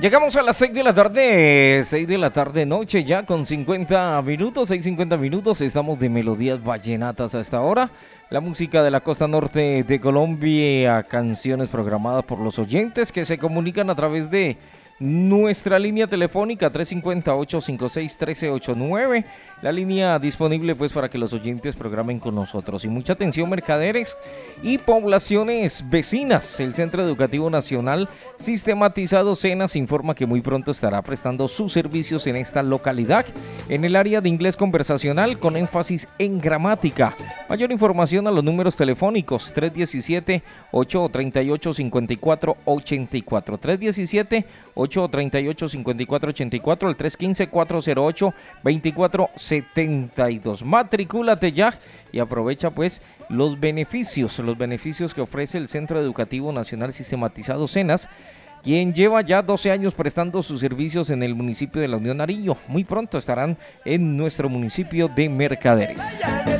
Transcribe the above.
Llegamos a las 6 de la tarde, 6 de la tarde noche ya con 50 minutos, 6:50 minutos, estamos de melodías vallenatas a esta hora. La música de la costa norte de Colombia, canciones programadas por los oyentes que se comunican a través de nuestra línea telefónica 350-856-1389, la línea disponible pues para que los oyentes programen con nosotros. Y mucha atención, mercaderes y poblaciones vecinas. El Centro Educativo Nacional Sistematizado Cenas informa que muy pronto estará prestando sus servicios en esta localidad en el área de inglés conversacional con énfasis en gramática. Mayor información a los números telefónicos 317-838-5484, 317-838-5484, al 315-408-2472. Matricúlate ya y aprovecha pues los beneficios que ofrece el Centro Educativo Nacional Sistematizado Cenas, quien lleva ya 12 años prestando sus servicios en el municipio de La Unión Nariño. Muy pronto estarán en nuestro municipio de Mercaderes.